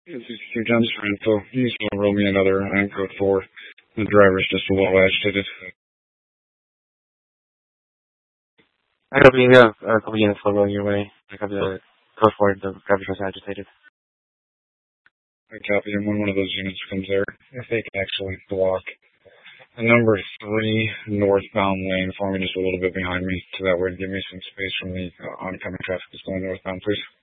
This is two times for info. He's going to roll me another code 4. The driver's just a little agitated. I copy. You have a couple units flow going your way. I copy the code 4. The driver's just agitated. I copy him when one of those units comes there. If they can actually block the number 3 northbound lane for me, just a little bit behind me, so that way to give me some space from the oncoming traffic that's going northbound, please.